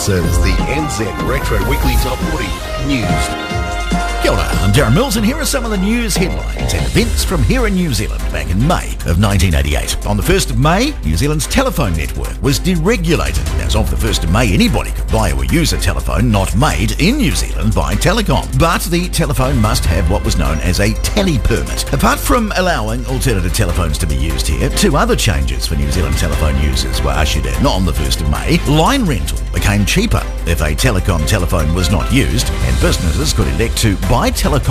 This is the NZ Retro Weekly Top 40 News. Kia ora, I'm Darren Mills, and here are some of the news headlines and events from here in New Zealand back in May of 1988. On the 1st of May, New Zealand's telephone network was deregulated. As of the 1st of May, anybody could buy or use a telephone not made in New Zealand by Telecom. But the telephone must have what was known as a tele-permit. Apart from allowing alternative telephones to be used here, two other changes for New Zealand telephone users were ushered in on the 1st of May. Line rental became cheaper if a Telecom telephone was not used, and businesses could elect to buy Telecom